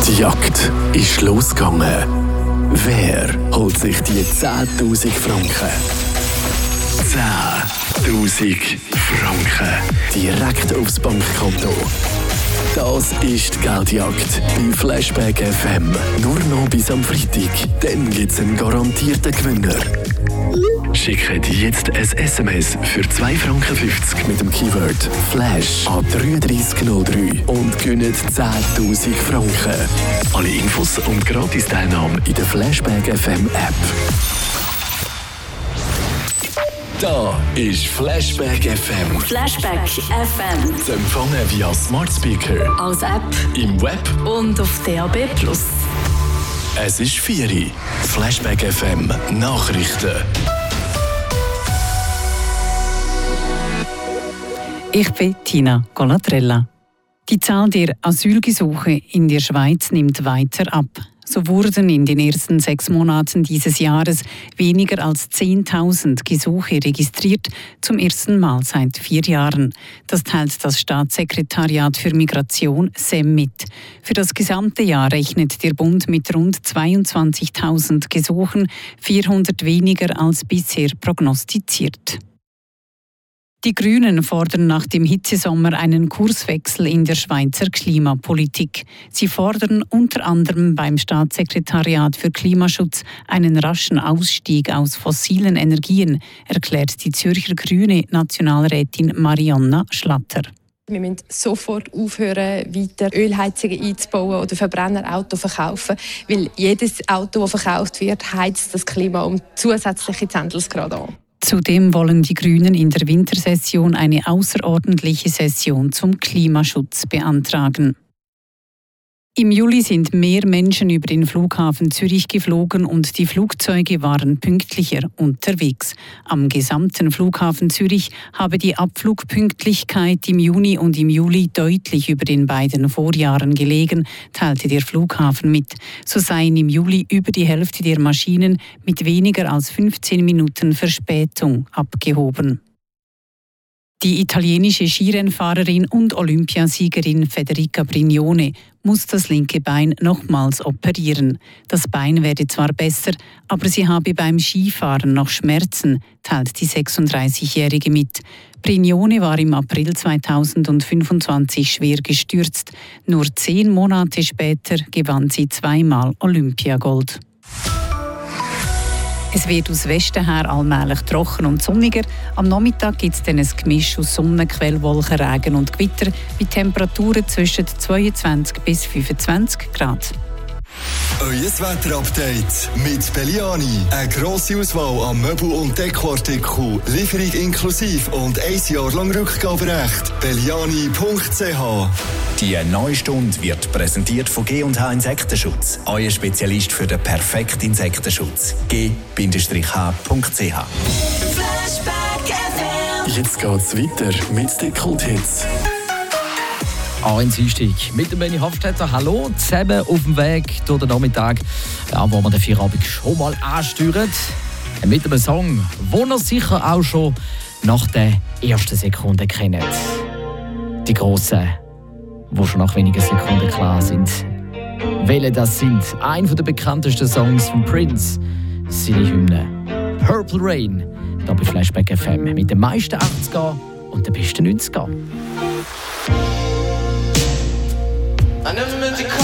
Die Jagd ist losgegangen. Wer holt sich die 10.000 Franken? 10.000 Franken direkt aufs Bankkonto. Das ist die Geldjagd bei Flashback FM. Nur noch bis am Freitag. Dann gibt es einen garantierten Gewinner. Schickt jetzt ein SMS für 2,50 Franken mit dem Keyword Flash an 3303 und gewinnt 10.000 Franken. Alle Infos und Gratis-Teilnahme in der Flashback FM App. Da ist Flashback FM. Flashback FM. Zu empfangen via Smart Speaker, als App im Web und auf DAB+. Es ist 4 Uhr. Flashback FM Nachrichten. Ich bin Tina Colatrella. Die Zahl der Asylgesuche in der Schweiz nimmt weiter ab. So wurden in den ersten 6 Monaten dieses Jahres weniger als 10.000 Gesuche registriert, zum ersten Mal seit 4 Jahren. Das teilt das Staatssekretariat für Migration SEM mit. Für das gesamte Jahr rechnet der Bund mit rund 22.000 Gesuchen, 400 weniger als bisher prognostiziert. Die Grünen fordern nach dem Hitzesommer einen Kurswechsel in der Schweizer Klimapolitik. Sie fordern unter anderem beim Staatssekretariat für Klimaschutz einen raschen Ausstieg aus fossilen Energien, erklärt die Zürcher Grüne Nationalrätin Marianna Schlatter. Wir müssen sofort aufhören, weiter Ölheizungen einzubauen oder Verbrennerautos zu verkaufen, weil jedes Auto, das verkauft wird, heizt das Klima um zusätzliche Zehntelgrade an. Zudem wollen die Grünen in der Wintersession eine außerordentliche Session zum Klimaschutz beantragen. Im Juli sind mehr Menschen über den Flughafen Zürich geflogen und die Flugzeuge waren pünktlicher unterwegs. Am gesamten Flughafen Zürich habe die Abflugpünktlichkeit im Juni und im Juli deutlich über den beiden Vorjahren gelegen, teilte der Flughafen mit. So seien im Juli über die Hälfte der Maschinen mit weniger als 15 Minuten Verspätung abgehoben. Die italienische Skirennfahrerin und Olympiasiegerin Federica Brignone muss das linke Bein nochmals operieren. Das Bein werde zwar besser, aber sie habe beim Skifahren noch Schmerzen, teilt die 36-Jährige mit. Brignone war im April 2025 schwer gestürzt. Nur 10 Monate später gewann sie 2-mal Olympiagold. Es wird aus Westen her allmählich trocken und sonniger. Am Nachmittag gibt es dann ein Gemisch aus Sonne, Quellwolken, Regen und Gewitter mit Temperaturen zwischen 22 bis 25 Grad. Euer Wetterupdate mit Belliani. Eine grosse Auswahl an Möbel- und Dekoartikeln, Lieferung inklusive und 1 Jahr lang Rückgaberecht. Belliani.ch. Die neue Stunde wird präsentiert von G&H Insektenschutz. Euer Spezialist für den perfekten Insektenschutz. G-H.ch. Jetzt geht's weiter mit Dekolleté-Hits. Ein Einstieg mit dem Benny Hofstetter. Hallo, zusammen auf dem Weg durch den Nachmittag, wo wir den Feierabend schon mal ansteuern. Mit einem Song, den ihr sicher auch schon nach den ersten Sekunden kennt. Die Grossen, die schon nach wenigen Sekunden klar sind. Welche das sind? Einer der bekanntesten Songs von Prince, seine Hymne. Purple Rain, hier bei Flashback FM. Mit den meisten 80er und den besten 90er. I never meant to call